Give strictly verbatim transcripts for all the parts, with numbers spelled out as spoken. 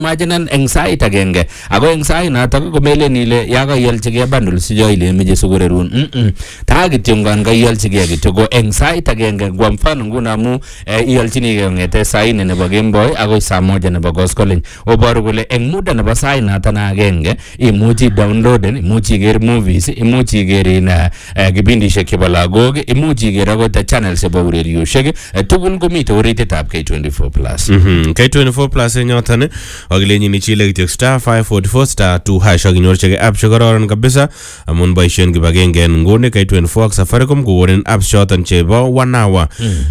Imaginan eng sait agenge ako eng sait notok ko melen ile ya kayolchigei bundles siyo ile imeche sukurerun mm ta kityo ngan kayolchigei kityo ko eng sait agenge kwa mfano nguno amu iyolchinigei kongete saa nne nebo kemboi akoi saa moja nebo koskoleny oboru kole eng muda nebo sait notok agenge imuchi downloaden imuchi iker movies imuchi iker in kipindishek chebo lagok imuchi iker akot channels chebo urerioshek tugul komite orititab K twenty-four plus. Mhm K twenty-four plus enyoton Agilenyi chile kityo star five forty-four star two hash akinyorchigei app chekororon kabisa amun boisien kibagenge nguni K twenty-four ak Safaricom kokonin apps choton chebo one hour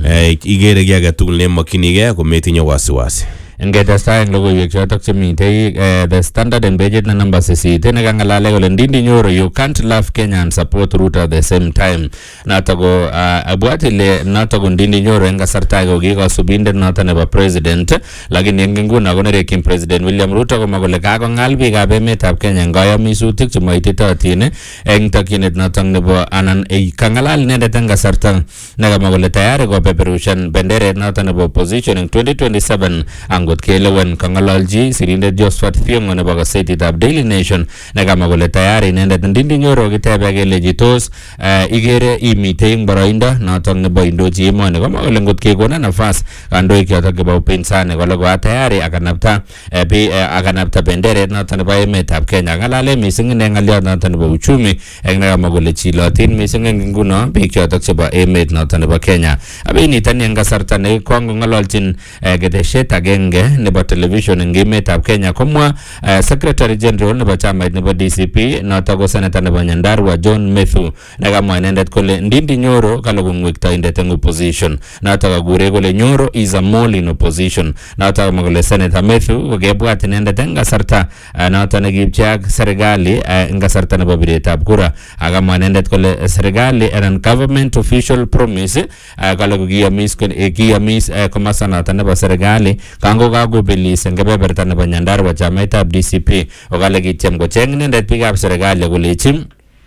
igere kiy age tugul nemokyinigei kometinye wasiwasi. Ngetestai eng logoiwek chotok chemitei the standard and budget na number sisit nekangalale kole Ndindi Nyoro you can't love Kenya and support Ruto at the same time. Notok ko abwat ile notok ko Ndindi Nyoro eng kasarta ko kikosubindet notok nebo president lakini eng nguno konerekyin president William Ruto komwa kole kakongal biikab emetab Kenya eng kayomisutik chemoititotin eng tokyinet notok nebo anan kangalal inendet eng kasarta nekamwa kole tayari kopeperushan benderet notok nebo opposition eng twenty twenty-seven angot kelewen kangalalji sirindet Josphat Thiong'o nebo gasetitab Daily Nation nekamwa kole tayari inendet Ndindi Nyoro kitebe keleji tos igere imitei eng boroindo notok nebo indochi emoni komwa kole ngot kekona nafas kandoik chotok chebo upinzani kole ko tayari akanapta akanapta benderet notok nebo emetab Kenya ngalale mising eng ngaliot notok nebo uchumi eng nekamwa kole chilotin mising eng nguno biik chotok chebo emet notok nebo Kenya abinitani eng kasarta ne kongolalchin ketesiet agenge nebo television eng emetab Kenya komwa uh, secretary general nebo chamait nebo D C P notok ko senator nebo Nyandarua John Methu nekamwa inendet kole Ndindi Nyoro kale kongwektoindet eng opposition notok akure kole Nyoro is a mole in opposition notok kamwa kole senator Methu kokebwat inendet eng kasarta uh, notok nekipchi ak serikali uh, eng kasarta nebo biretab kura akamwa inendet kole serikali anan government official promise uh, kale kokiyomis kiyomis uh, komasta notok nebo serikali kango kakobelis eng kebeberta nebo Nyandarua chamaitab D C P okale kityem kocheng inendet biikab serikali kolechi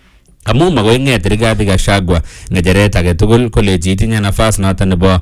amu magoi nget Rigathi Gachagua ngecheret age tugul koleji itinye nafas noton nebo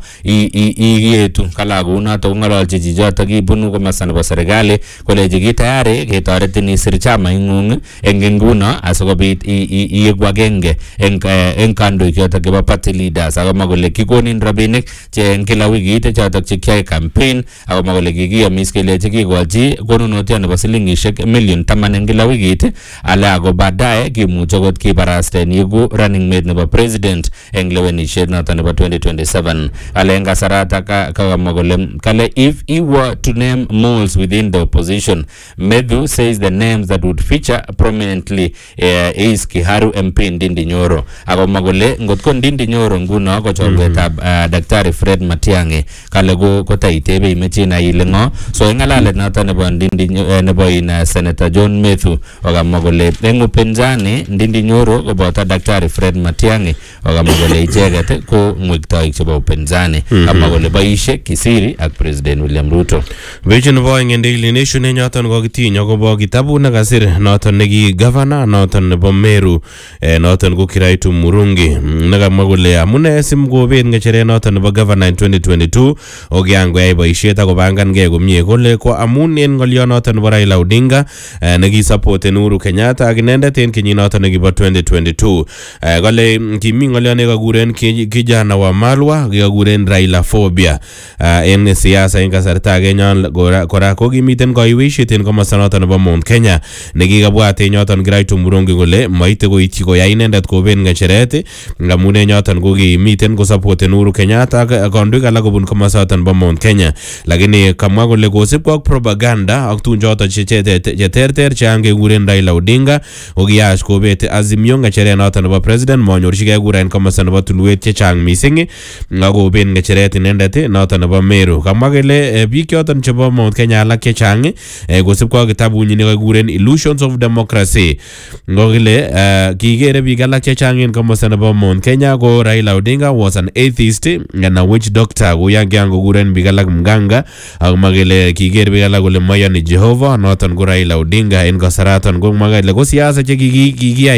iyetu kala kou notok ngololchi chichotok kibunu komasta nebo serikali koleji ki tayari ketoretin isir chama ingung eng nguno asikobit iegu agenge eng eng kandoik chotok chebo party leaders akomwa kole kikonin rabinik che eng kila wikit chotok chekiyoe campaign akomwa kole kikiyomis kelechi kikochi konunotiot nebo silingishek million taman eng kila wikit ala ako baadaye kimuche kot kibara Rasten yugu running mate nebo president eng lewenishet noton nebo twenty twenty-seven ale eng kasarata kakamwa kole kale if he were to name moles within the opposition Methu says the names that would feature prominently uh, is Kiharu M P Ndindi Nyoro akomwa kole ngotko Ndindi Nyoro nguno ko chorwetab uh, Daktari Fred Matiang'i kale ko kotaitebe imeche na ile ngo so eng ngalalet noton nebo Ndindi uh, nebo in senator John Methu akamwa kole eng upinzani Ndindi Nyoro koboto Daktari Fred Matiang'i akamwa kole icheket ko ngwektoik chebo upinzani akamwa kole boishe kisiri ak President William Ruto. Beche nebo eng Daily Nation enyoton kokitiny akobo kitabu nekasir noton neki governor noton nebo Meru noton ko Kiraitu Murungi nekamwa kole amune simkobet ngecheret noton nebo governor in twenty twenty-two okiangoyai boisiet akobangangei komie kole ko amun en ngolyo noton nebo Raila Odinga nekisupport Uhuru Kenyatta ak inendet en kenyit noton nekibo twenty twenty-two kole kimi ngolyo nekakuren kijana wa Malwa kikakuren Raila phobia en siasa en kasarta agenyon kora kokimiten kaiweisiet en komasta noton nebo Mount Kenya nekikabwat enyoton Kiraitu Murungi kole moite koityi koyai inendet kobet ngecheret ngamun enyoton kokimiten kosupport Uhuru Kenyatta ak kandoik alak kobun komasaton nebo Mount Kenya lakini kamwa kole kosibkwa ak propaganda ak tun choton cheterter cheangekuren Raila Odinga okiyach kobet Azimio ngecheret noton nebo president monyorchigei kura en komasta nebo tulwet chechang mising akobet ngecheret inendet noton nebo Meru kamwa kele biik choton chebo Mount Kenya alak chechang kosibkwa kitabunyi nekikuren Illusions of Democracy ngokile kikere biik alak chechang en komasta nebo Mount Kenya ko Raila Odinga was an atheist and a witch doctor koyangian kokuren biik alak mganga akomwa kele kiker biik alak kole moyoni Jehovah noton ko Raila Odinga en kasaraton komwa kele ko siasa chekikiyai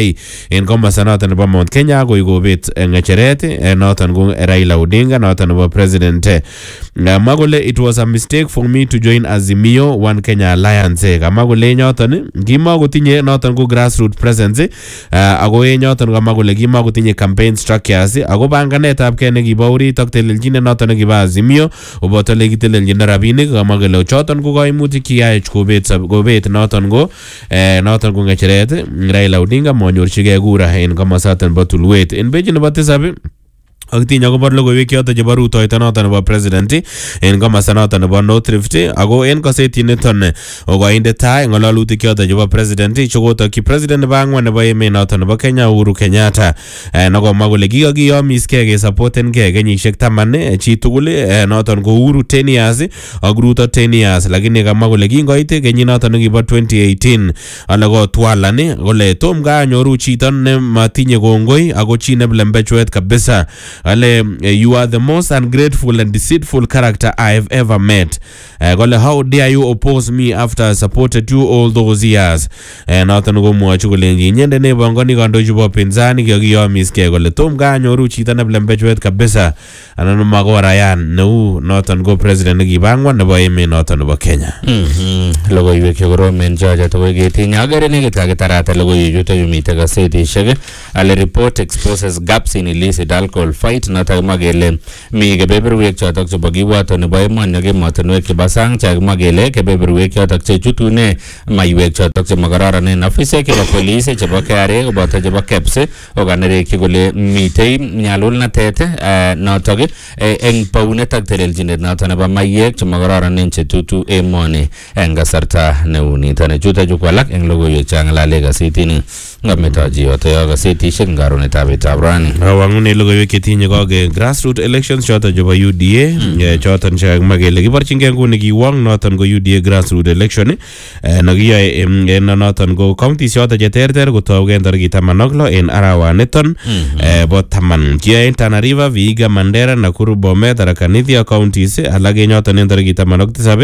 en komosta noton nebo Mount Kenya agoi kobet ng'echeret noton ko Raila Odinga noton nebo president. Kamwa kole it was a mistake for me to join Azimio One Kenya Alliance. Kamwa kole nyoton kimakotinye noton ko grassroots presence ako nyoton kamwa kole kimakotinye campaign structures ako banganetab kee nekibo orit ak telelchinet noton nekibo Azimio oboto lekitelelchin rabinik. Kamwa kole choton ko kaimutik kiyach kobet kobet noton ko noton ko ng'echeret Raila Odinga monyorchigei kura en komosaton bo Tulwet. En page nebo tisab akitinya kobo logoiwek choton chebo rutoito noton nebo president en komosta noton nebo North Rift ako en kasetit niton okoinde tai ng'ololutik choton chebo president chekotokyi president nebo ang'wan nebo emet noton nebo Kenya Uhuru Kenyatta nekomwa kole kikakiyomiskei kesapoten gei kenyisiek taman chi tugul noton ko Uhuru ten years ak Ruto ten years, lakini kamwa kole kingoit kenyit noton nekibo twenty eighteen ale kotwalan kole tom kanyoru chito nematinye kongoi ako chi neblembechwet kabisa. Ale you are the most ungrateful and deceitful character I have ever met. Uh, kole how dare you oppose me after I supported you all those years. Uh, noton komwochi kole nyende ne bongoni kandochi bo pinzani kiyomiskei kole tom kanyoru chito neblembechwet kabisa anan makorayan neu noton ko president nekibo ang'wan nebo emet noton nebo Kenya. Mhm. Logoiwek chekoromen chocho to ketinye agere nekit kakitarata logoiwechuto yumite gazetishek. Ale report exposes gaps in illicit alcohol fight noto kimwa kele mi kebeberwek chotok chebo kiwato nebo emoni ak emotinwek chebo sang chakimwa kele kebeberwek chotok chechutune maiwek chotok chemokororonen. Afisek chebo police chebo K R A koboto chebo K E B S okanerekyi kole mitei nyalulnatet notok eng paunet ak telelchinet noto nebo maiwek chemokororonen chetutu emoni eng kasarta neu nitoni. Chutochu ko alak eng logoiwek chang'alale gazetini ngametochi yoto yo gazetishek ngarunetab etab rani. Awangune logoiwek chetinye koge grassroots elections choton chebo U D A choton chekakimwa kele kiborchingei nguni kiwong noton ko U D A grassroots election nekiyoe en noton ko counties choton cheterter kotouge tarikit taman ak lo en arawaniton bo taman. Kiyoe en Tana River, Vihiga, Mandera, Nakuru, Bomet, Tharaka Nithi counties alak en yoton en tarikit taman ak tisab.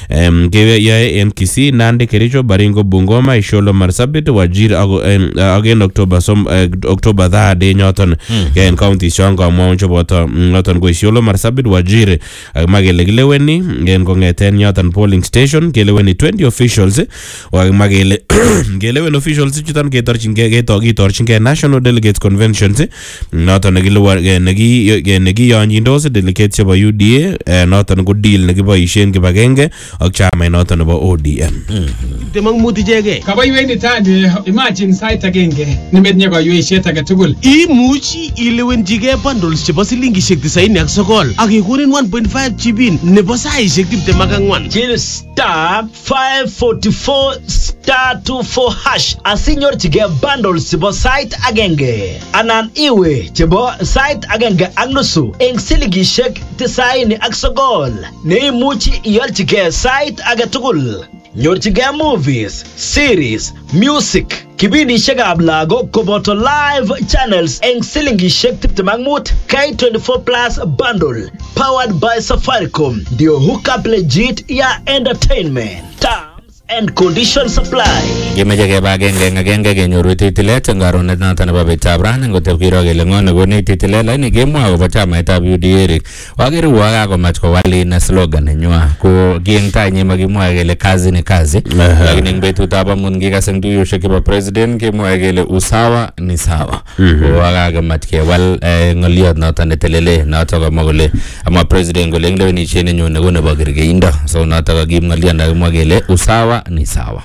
Kiyoe en Kisii, Nandi, Kericho, Baringo, Bungoma, Isiolo, Marsabit, Wajir ak en October October third en yoton en counties chon kamwaun cheboto noton ko Isiolo, Marsabit, Wajir ak magele kileweni en kong'eten yoton polling station keleweni twenty officials ak magele kelewen officials chuton ketorchingei ketorchingei National Delegates Conventions noton nekiyonyindos delegates chebo U D A noton ko deal nekiboisien kibagenge ak chamait noton nebo O D M. Temang muti jege kaboiwendi tani imagine site agenge nimetinye kayweishet age tugul imuchi ilewenjigei bundles chebo silingishek tisaini ak sokol ak ikonin one point five G B nebo saishek tiptem ak ang'wan. Chill star five forty-four star twenty-four hash asinyorchigei bundles chebo site agenge anan iwe chebo site agenge ak nusu eng silingishek tisaini ak sokol neimuchi iolchigei site age tugul. Nyorchigei movies, series, music, kibindishekab lagok koboto live channels eng silingishek tiptem ak mut. K twenty-four plus bundle powered by Safaricom ndio hookup legit ya entertainment. Terms and conditions apply. Yemeje keba agenge eng agenge kenyoru titilet ngaronet noton nebo betab rani ngotep kiro kele ngo nekoni titilet lakini kemwa akobo chamaitab U D A. Wakere wakakomach kowal in slogan nenywa ko kieng tai nyi makimwae kele kazi ni kazi, lakini eng betutab amut ngikase eng tuyoshek chebo president kemwae kele usawa ni sawa. Wakakomach kewal ng'oliot noton netelele noton kamwa kole ama president kole eng lewenisiet nenyone ko nebo kerkeindo, so noton kakiib ng'oliot nakimwa kele usawa ni sawa.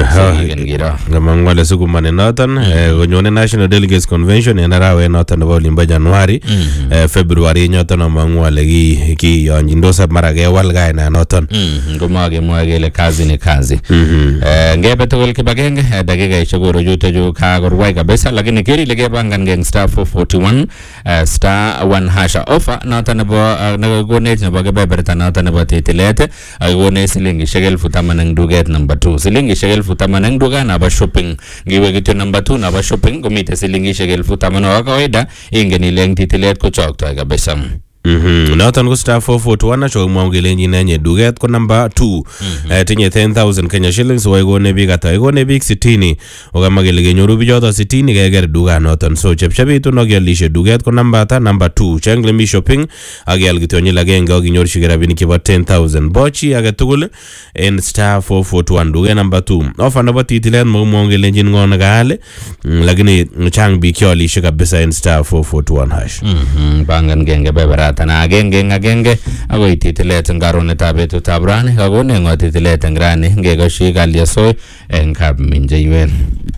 Ngamangwale sukumane noton konyone National Delegates Convention en arawet noton nebo olimbo Januari February nyoton amangwale ki kiyonyindos mara kewal kaina noton ngomakemwae kele kazi ni kazi. Ngebe tugul kibagenge dakikaishek korochuto chu kakorwai kabisa, lakini keri ile kepangan geng star four forty-one star one hash offer noton nebo nekokonech nebo kebeberta noton nebo titilet akonech silingishek elfu taman eng duket number two. Silingishek elfu taman eng duka nabo shopping ngiwe kityo number two nabo shopping komite silingishek elfu taman wa kawaida ingen ile eng titilet kochoktoi kabisa. Mhm. Noton ko star four four two one cho mwa ngele nyine nye duget ko number two. Eh tinye ten thousand Kenya shillings wa igone biik ata igone biik sitini. Okama gele genyoru bijoto sitini keger duga noton. So chepchebitu no gyelishe duget ko number ata number two. Chengle mi shopping agyal kitonyi lagenge oginyorchige rabinik chebo ten thousand. Bochi age tugul en star four four two one duget number two. Offer nebo titilet mo mwa ngele nyin ngona gale. Lakini chang biik kyolishe kabisa en star four four two one hash. Mhm. Bangan genge bebera na agenge ngagenge agoi titilet ngaronetab betutab rani kakone ngo titilet ngrani ngekoshi kalyesoy eng kap minjeywen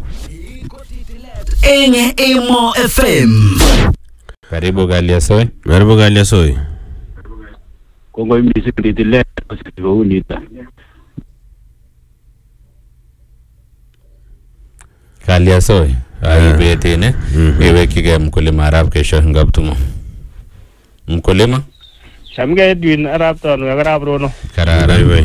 eng Emo F M. Karibu kalyesoy. Karibu kalyesoy. Kongoi mising titilet kounita. Kalyesoy ai betene ewekige mkulima arab kesho ngaptumo. Mkulima? Chamge Edwin arab ton arab rono. Kararan we.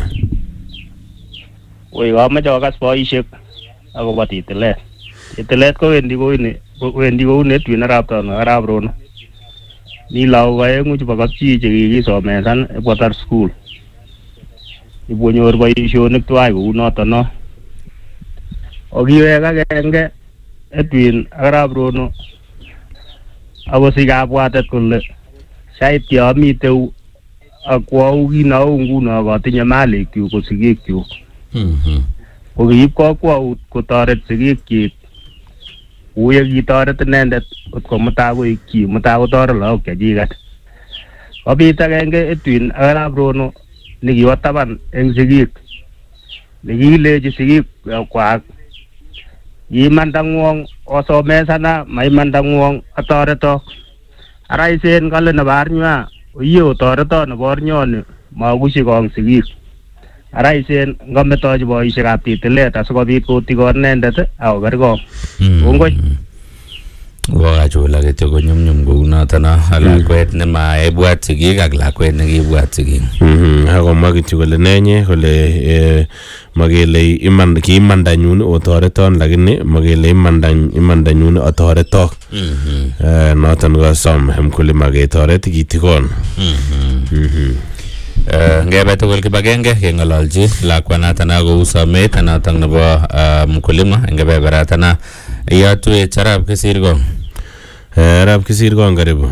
Oy amache akas boisiek akobo titilet. Titilet ko wendi ko ini wendi ko Edwin arab ton arab rono. Ni lagok aengu chebo kapchi chekikisomesan kotar school. Ibonyor boisionik tuwai kou noton no. Okiwek agenge Edwin arab rono. Ako sikabwatet kole Sait ya miteu akwau kinau nguno kotinye malikyuk ko sigikyuk. Mhm. Ko kiib kokwaut kotoret sigikyik. Uye kitoret inendet ko mutai koikyi, mutai kotoret lagok chechiket. Kobit agenge Edwin arab rono nikiwo taban eng sigik. Nikilechi sigik kwak imanda ngwong osomesana maimanda ngwong atoretok. Araisen kale na barnywa oyo toreto na bornyoni magushi kong sigik. Araisen ngametochi boisiekab titilet asikobit kotikon inendet ako kergong. Kongoi. Wakachula kityo konyumnyum kou noton lakwet nemaibwat sigik ak lakwet nekibwat sigik. Mhm. Akomwa kityo kole nenye kole magele iman kiimandanyun otoreton lakini magele imandan imandanyun otoretok. Mhm. Eh noton ko som mkulima ketoret kitikon. Mhm. Mhm. Eh ngebe tugul kibagenge kengololji lakwanato na kou somet noton nebo mkulima ngebe baratana yatue charab kisirgo. Eh arab kisirgo karibu.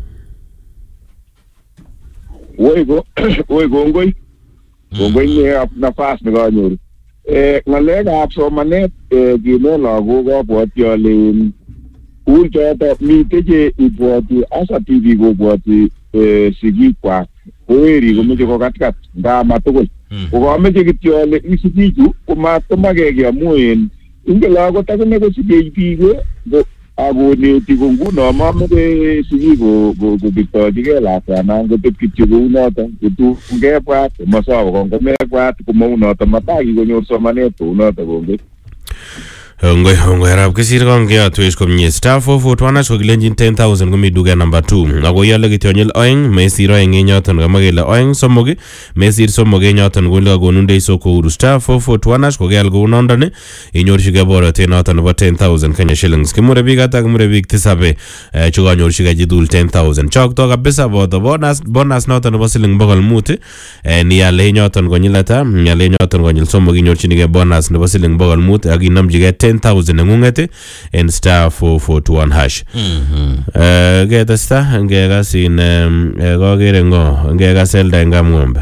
Oigo oigo ngoi. Kongoi ni nafas nekanyoru. Eh ngalekab somanet kine lagok abwati ale ul choto mite che ibwati asa tibi kobwati sigikwak koweri komeche kokatkat ndama tugul. Kokameche kityo ale isigichu komatomake amu en ingen lagok takine kosigei biik akoneti ko nguno mameche sigik kobirtojigei lakwanan kotep kityo kou noton kotu ngebwat masawa kongomebwat komou noton mataki konyor somanet kou noton kongoi. Ngoi ngoi arab kisir kong ke atwesh komnye star four four two one ko gilenjin ten thousand komi duga number two ako yale kityonyil oeng mesir oeng enyoton kamakele oeng somok mesir somok enyoton kole konunde soko uru star four four two one ko gal go nondone inyorchige borote noton nebo ten thousand Kenya shillings kimure biik ata kimure biik tisabe chukanyorchige jidul ten thousand chokto kabisa boto bonus bonus noton nebo siling bogol mut ni yale enyoton konyilata yale enyoton konyil somok inyorchinige bonus nebo siling bogol mut ak inamjige ten thousand ngungete en star four four two one hash. Mhm. Eh getesta ngegasin eh kokere ngo ngegasel ngam ngombe.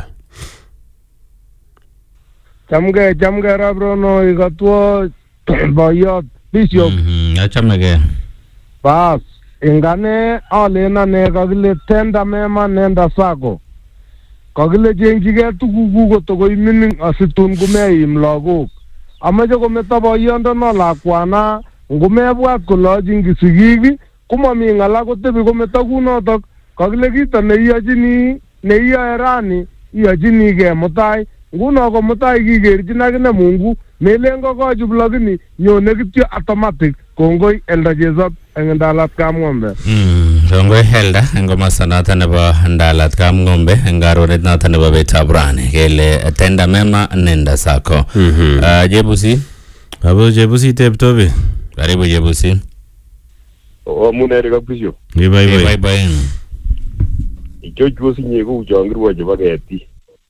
Chamge chamge rabrono ikatwo boyot bishop. Mhm. Achamege. Bas ingane alena ne kakile tenda mema nenda sako. Kakile jengjige tugugu kotokoi mining asitun kumeim lagok. Amache kometo boyondono lakwana ngumebwat kolochin kisigik komami ngala kotebi kometo kunotok kakile kito neiyachini neiyoe rani iyachini ke mutai nguno ko mutai kikerchin akine Mungu melen kokochub lakini nyone kityo automatic kongoi Elda Jesop eng Ndalat Kamng'ombe. Mm, kongoi Elda eng komasta noto nebo Ndalat Kamng'ombe eng karonet noto nebo betab rani kele tenda mema nenda sako. Mhm. Uh, Jebusi. Abo Jebusi teptobe. Karibu Jebusi. O muneri kabisho. Bye bye. Bye bye. ichochu sinye kou chon kirwoe chebo ketik.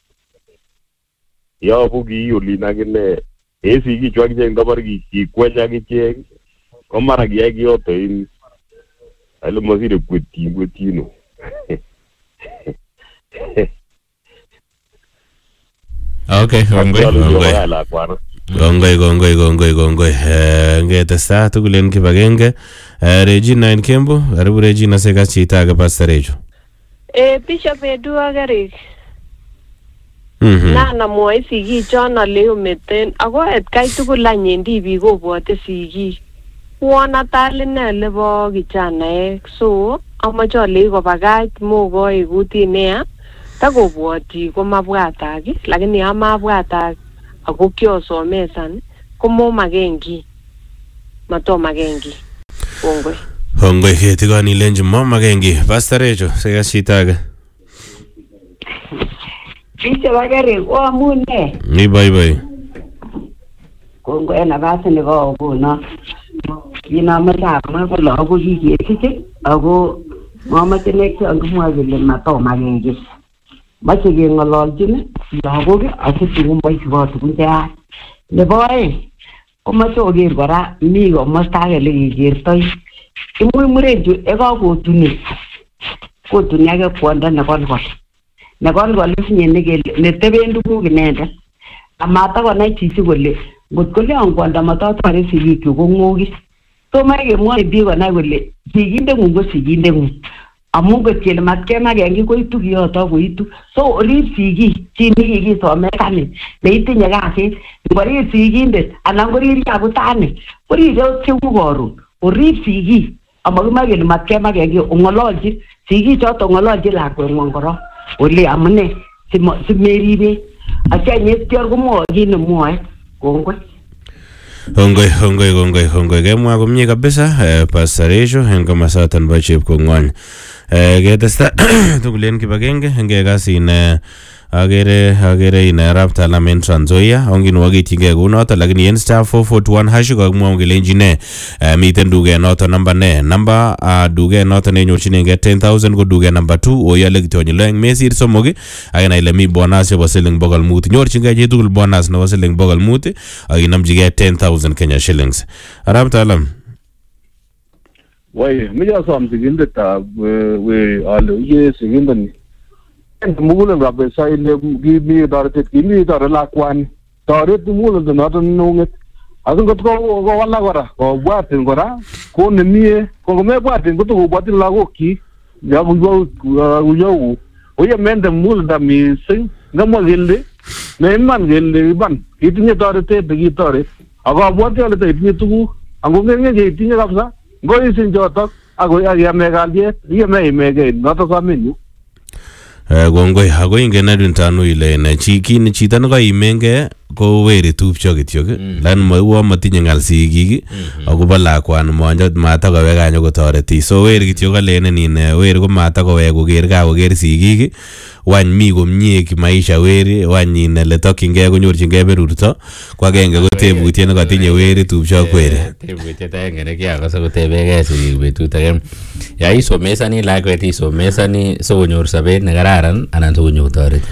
Yobu kii olin akine en sikichu akichek ndobore kikweny akichek ko mara kiyai kiyoto en ale mosire kwetyin kwetyino. Okay, kongoi kongoi kongoi kongoi kongoi kongoi ngetesta tugul en kibagenge. Regina en Kembo, karibu Regina seka chita age Pastor Rejo. Eh, Bishop Edu Agarik. Mhm. Na na moi sigi chona leo meten ako et kai tugul anyen tibi kobwote sigi. Wona taline lebo kichanaek so amache ale kobagach mogoi kutinea takobwoti komabwataki lakini amabwatak ako kiosomesan komo magengi mato magengi kongoi kongoi ketikoni lenji mo magengi Pastor Rejo seka chita age. Bishop Agarik ko amune Ni bye bye. kongoi nafasi nebo kuno kinamache amwa ko lagok kikesich ako mamache nek angimwa kele matoma kengi mache keng'ololjin lagok asitun komoisibot tugun cheyach. Nebo oeng komache oker kora mi komosta age lekekertoi imuch murenchu yekakotuni kotuni ake kwondo nekolkol nekolkol isinye neteben tuguk inendet amatakonai chichi kole ngot koleon kwondo matotore sigikyuk kong'okis. Tomoe kemwoe biik konai kole sigindeng'ung ko sigindeng'ung amun kot kele matkemagengi koitu kiyoto koitu. So orip sigik chi nekikisomesanin neitinye kasit ngorip sigindet anan korir abutani korire cheu koron orip sigik amakimoe kele matkemagengi ong'ololchi sigichoto ong'ololchi lakweng'wong korong ole amune simeribe asianyetior komwoe kit nemwoe. Kongoi Kongoi kongoi kongoi kongoi kemwa komie kabisa Pastor Rejo en komasaton bo chepkong'wony. Ketesta tugul en kibagenge ngekasin agere agere in Arap Talam en Trans Nzoia ongin wakityingei kunoto lakini en star four forty-one hash kakimwau kelenji ne miten duket noto namba ne namba duket noto nenyorchinengei ten thousand ko duket namba two oyale kityo konyil oeng mesir somok akina ile mi bonus chebo siling bokol mut nyorchingei chitugul bonus nebo siling bokol mut akinamchigei ten thousand Kenya shillings. Arap Talam Wai, mija som sigindet ab we ale ye sigindani. Mugul rabbe sai le gimi darete gimi dar lakwan. Taret mugul de not nunget. Asun ko ko wala gora. Ko bwatin gora. Ko nemie ko me bwatin ko to bwatin lagoki. Ya bu bu yo. Oye mende mugul da mi sing ngamo gelde. Ne man gelde ban. Itinye darete de gitare. Aga bwatin ale te itinye tugu. Ango ngenge je itinye kapsa. Ngoi sin jotok ako yame kalyet yame imege noto kamenu. Kongoi ako ingen adun tanu ile na chi kin chito nekaimenge ko weri tupcho kityo lan mauo matinye ngal sigik akobo lakwani monjo matakowek anyo kotoreti so weri kityo kalenen in weri ko matakowek koker ka koker sigik wany mi komie kimaisha weri wany in le tokyingei konyorchingei berurto ko agenge ko tebutiet nekatinye weri tupcho kweri tebutiet agenge nekiakose kotebegei sigik betut age ya isomesani lakwet isomesani sikonyor sobet nekararan anan sikonyor toret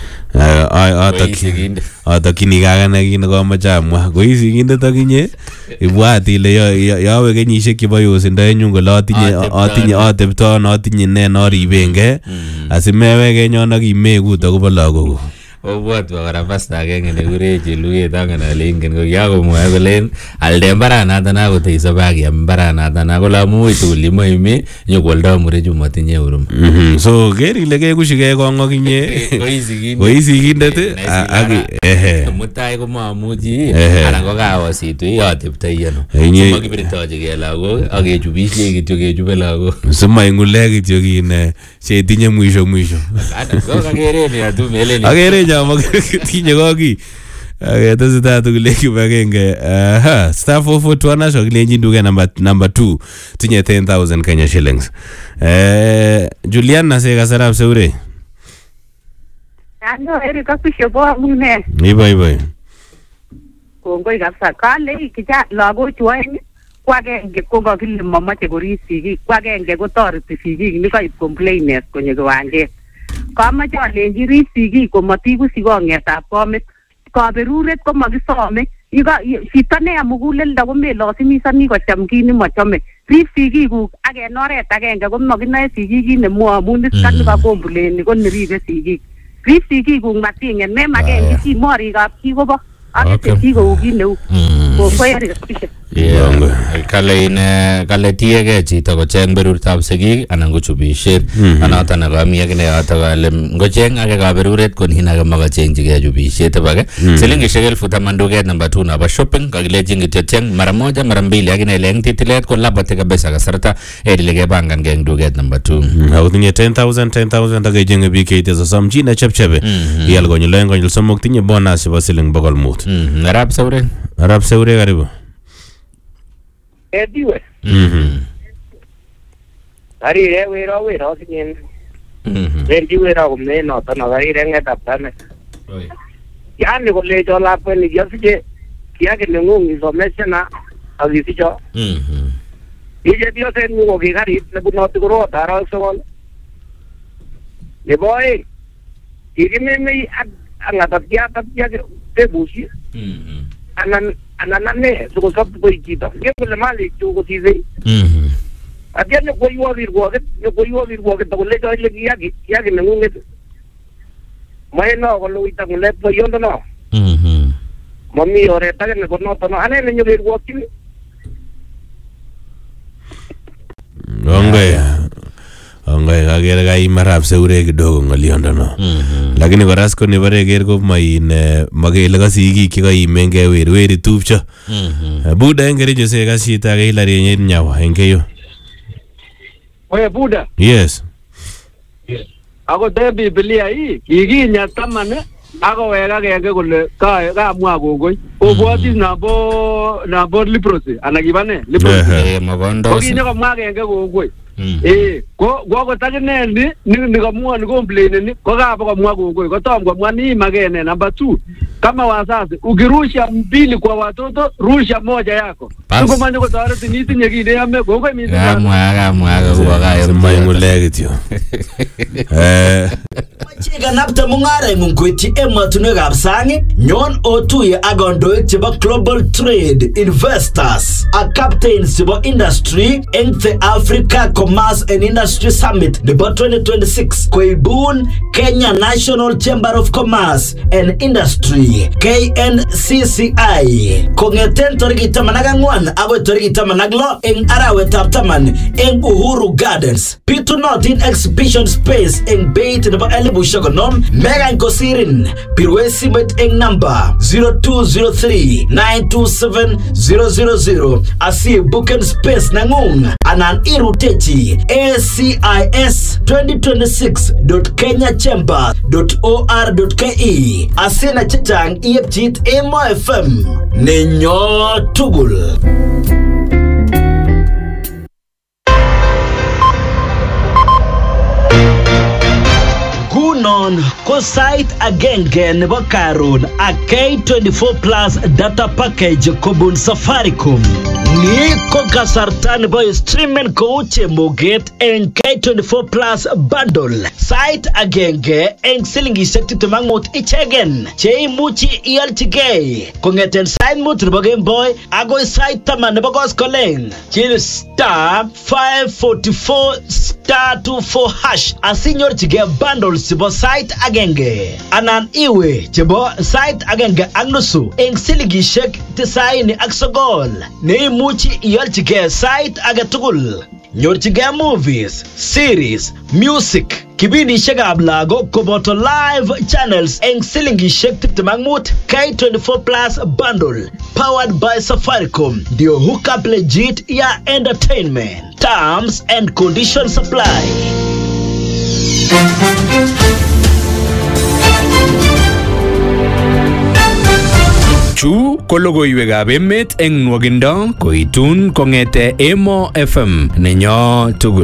atokini kakana kit nekomoche amwa koi sigindet akinye ibwat ile yowe kenyisiek chebo yosindoenyun kole atinye atinye atepto ano atinye ne noribengei asimeweke nyon akimekut akobo lagokuk. Obwotwo kora pasta agenge nekure Cheluget angen ale ingen ko kiakomwoe kolen alde mbaranato akotei sobe akiam mbaranato kole amu tugul imoime nyokwoldo murechu matinye huruma. So ker ile kekushigei kong akinye koi sigindet ak mutai komamuchi anan ko kaositu ateptoi ano simakibirtojigei lagok akechubishe kityo kechube lagok simaing'ule kityo kin chetinye mwisho mwisho. Akere nyama tinye koki tesetai tugul kibagenge star four forty-one asho kilenjin duket number two tinye ten thousand Kenya shillings. Juliana seka sarap seure Ando eri kapisho bo amune. Ibai ibai. Kongoi kabisa kale kija lagochu aeng ko agenge ko kakile mamache korib sigik ko agenge kotoreti sigik nikaib complainers konyo kiwanjet kamache alenji rip sigik komatiku sikongetab komit. Kaberuret ko makisome. Chito neya muguleldo komelasimisan kocham kit nemachome. Rip sigikuk ak en oret agenge komakinoe sigik kit nemwoe amun iskan nekakombuleni ko neribe sigik. Rip sigikuk matingen memagen chi morikab chi kobo ak chi kou kit neu. Kongoi kale ine kale tiege chito kocheng berurtab sigik anan ko chubisiet anoton nekami akine yoto kale ngocheng ake kaberuret konin ake makachengchigei chubisiet bake silingishek elfu taman duket number two nabo shopping kakilejin kityo cheng mara moja mara mbili akine leng titilet ko labate kabisa kasarta edile kepangan geng duket number two akotinye ten thousand ten thousand akechenge biik keite sosom chi nechepchepe ial konyil oeng konyil somok tinye bonus chebo siling bokol mut. Arap Saure Arap Saure karibu. Ediwe. Mhm. Ari re wero wero kinyen. Mhm. Rendi wero kumne no to no ari re ngetap tane. Oi. Yani kole cho la pe ni yasije kiake nengung isomeshana azisicho. Mhm. Ije dio sen ngo gari ne buno tikoro tara sokol. Le boy. Igime me angata tia tia te bushi. Mhm. Anan ananane suko sab ko ikita ye ko mali tu ko tize mhm atia ne ko yo vir go ke ne ko yo vir go ke to le to le ya ki ya ki nengu ne mai no ko lo ita le to yo no mhm mami ore ta ne ko no to no ane ne vir go ki Onge Onge kagere kai Arap Saure kidogo ngoliondo no. Lakini koras ko nibare ger ko maine magele kasiki kikaimenge wer weri tupcho. Buda engere jose kasita ke hilari nyen nyawa engeyo. Oye Buda. Yes. Ako te Biblia hii ikinya tamane ako wega genge kole ka ka mwa gogoi. Obwati nabo nabo leprosy anakibane leprosy. Eh mabondo. Okinya ko mwa genge gogoi. Eh ko go takine ni ni kamwa ni complain ni ko ka ba kamwa gogoi ko tom kamwa ni magene number two kama wazazi ukirusha mbili kwa watoto rusha moja yako tuko manje ko tarati ni tinye kide yame gogoi mi amwa amwa go ga maymulegityo eh Chiga napta mungare ngumkwiti ematunwekab sang nyon otuye agondoik chebo Global Trade Investors a captains chebo industry eng the Africa Commerce and Industry Summit nebo twenty twenty-six koibun Kenya National Chamber of Commerce and Industry K N C C I kongeten torikit taman ak ang'wan agoi torikit taman ak lo eng arawetab taman eng Uhuru Gardens bitunotin exhibition space eng beit nebo elibu shokonom mega nkosirin pirwe simet eng number zero two zero three nine two seven zero zero zero asi booking space nangung anan irutechi A C I S twenty twenty-six dot kenya chamber dot or dot ke asina chechang iepchit Emo F M nenyo tugul. Kunon ko site agenge nebo karon a K twenty-four plus data package kobun Safaricom. Ni ko kasarta nebo streaming ko chemoget en K twenty-four plus bundle. Site agenge en silingishek tiptem ak mut ichegen che imuchi ialchigei kongeten site mut nebo Game Boy agoi site taman nebo Koskoleng. Chill star five forty-four star twenty-four hash asinyorchigei bundles chebo site agenge anan iwe chebo site agenge ak nusu eng silingishek tisaini ak sogol neimuchi ialchigei site age tugul. Nyorchigei movies, series, music, kibindishekab lagok koboto live channels eng silingishek tiptem ak mut. K twenty-four plus bundle powered by Safaricom ndio hookup legit ya entertainment. Terms and conditions apply. Chu ko logoiwekab emet eng nwogindo koitun kongete Emo F M nenyo tugul.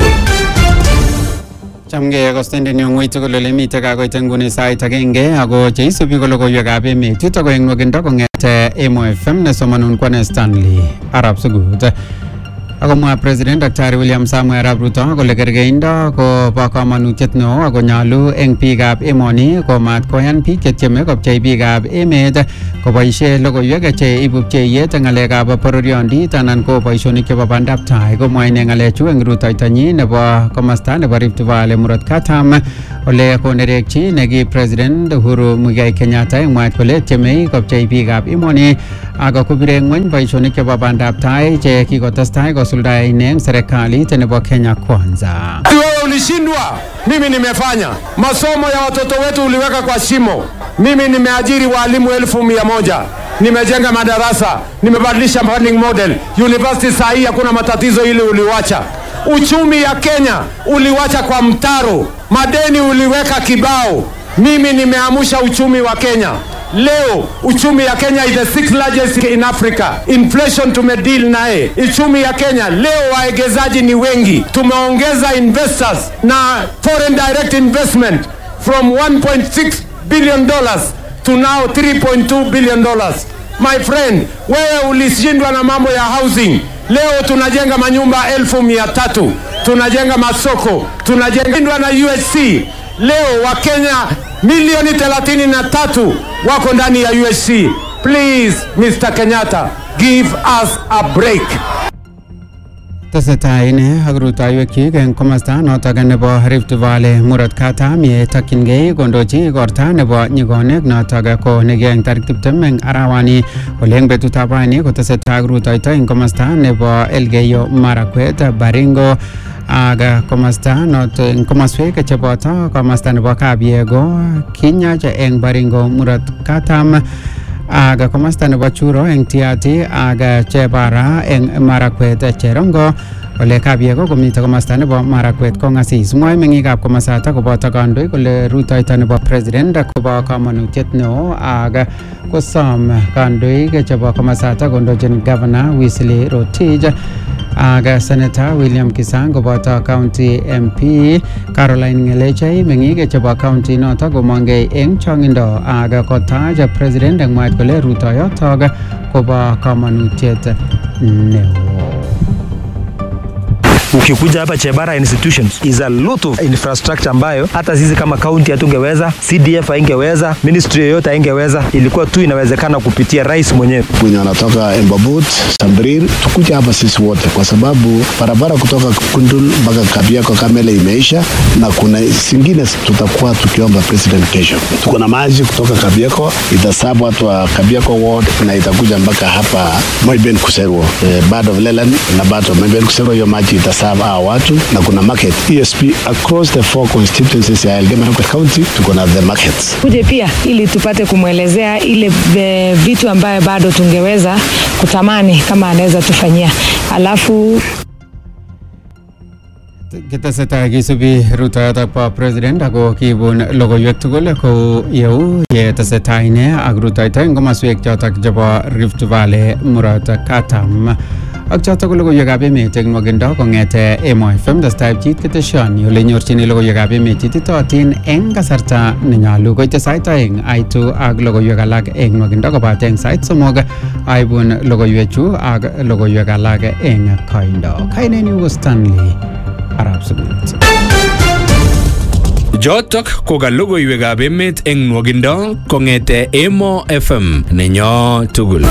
Chamge kostenden yo ngoi tugul ole mite kakoit nguni sait agenge ako cheisubi ko logoiwekab emet chuto ko eng nwogindo kongete Emo F M nesomanun kwane Stanley Arab Sugut. Akomwa President Daktari William Samuel Arap Ruto kole kergeindo kobo kamanutiet neo ako nyalu eng biikab emoni komat koyan biik chetieme kopchei biikab emet koboisie logoiwek che ibu pcheiyet eng ng'alekab bororiondit anan ko boisionik chebo bandab tai. Komwa ine ng'alechu eng rutoitonyi nebo komasta nebo Rift Valley murot katam ole konerekchi neki President Uhuru Muigai Kenyatta eng mwaet kole tiemei kopchei biikab emoni ako kubire ng'weny boisionik chebo bandab tai che kikotestai kosuldae ine serikalit nebo Kenya Kwanza. Wewe ulishindwa, mimi nimefanya. Masomo ya watoto wetu uliweka kwa shimo. Mimi nimeajiri walimu elfu mia moja. Nimejenga madarasa, nimebadilisha funding model. University saa hii hakuna matatizo ile uliwacha. Uchumi ya Kenya uliwacha kwa mtaro. Madeni uliweka kibao. Mimi nimeamusha uchumi wa Kenya. Leo uchumi ya Kenya is the sixth largest in Africa. Inflation tumedeal nae. Uchumi ya Kenya leo waegezaji ni wengi. Tumeongeza investors na foreign direct investment from one point six billion dollars to now three point two billion dollars. My friend, wewe ulishindwa na mambo ya housing. Leo tunajenga manyumba elfu mia tatu. Tunajenga masoko. Tunajenga na U S C. Leo wa Kenya milioni thelathini na tatu wako ndani ya U S C. Please, Mister Kenyatta, give us a break. Tesetai ine ak rutoiwekyik eng komasta notok nebo Rift Valley murot katam ye takyingei kondochi igorta nebo nyigonet notok ko negi eng tarik tiptem eng arawani. Ole eng betutab raini kotesetai ak rutoito eng komasta nebo Elgeyo Marakwet, Baringo ak komasta not eng komaswek cheboto komasta nebo Kabiego, Kinyach eng Baringo murot katam aga komasta nebo Churo eng Tiati aga Chebara eng Marakwet, Cherongo. Ole Kabiego komite komasta nebo Marakwet kongasis. Mwae meng'ikab komasata koboto kandoik kole rutoito nebo president kobo kamanutiet neo aga kosom kandoik chebo komasata kondochin Governor Wesley Rotich aga Senator William Kisang koboto County M P Caroline Ngelechei. Meng'ik chebo county noto komongei eng chongindo aga kotach president eng mwaet kole rutoyotok kobo kamanutiet neo. Ukikuja hapa Chebara institutions is a lot of infrastructure ambayo hata sisi kama county hatungeweza, C D F haingeweza, ministry yoyote haingeweza, ilikuwa tu inawezekana kupitia rais mwenyewe. Wenye wanatoka Embabut, Sambrir, tukuja hapa sisi wote kwa sababu barabara kutoka Kundul mpaka Kabiako Kamele imeisha na kuna zingine tutakuwa tukiomba president kesho. Tuko na maji kutoka Kabiako itasabu watu wa Kabiako ward na itakuja mpaka hapa Moiben Kuserwo, eh, Bad of Leland na Bad of Moiben Kuserwo, hiyo maji itasabu hawa watu na kuna market E S P across the four constituencies ya Elgeyo Marakwet County. Tuko na the markets kuje pia ili tupate kumwelezea ile be, vitu ambayo bado tungeweza kutamani kama anaweza tufanyia. Alafu Kitesetai kisubi rutoyotok po president ako kibun logoiwek tugul kou yeu ye tesetai ine ak rutoito eng komaswek chotok chebo Rift Valley murot katam. Ak chotok ko logoiwekab emet eng nwogindo kong'ete Emo F M testai pchit keteshoni ole nyorchini logoiwekab emet chititootin eng kasarta nenyolu. Koite sait aeng aitu ak logoiwek alak eng nwogindo kobate eng sait somok aibun logoiwechu ak logoiwek alak eng koindo. Kainenyu ko Stanley Arab Subit. Jotok ko ka logoiwekab emet eng nwogindo kong'ete Emo F M nenyo tugul.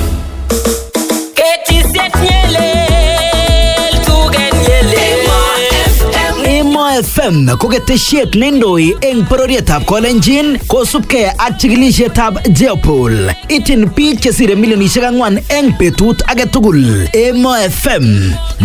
F M ko ketesiet neindoi eng bororietab Kolenjin kosubkei ak chikilisietab Jeopol. Ityin biik chesire milionisiek ang'wan eng betut age tugul. Emo F M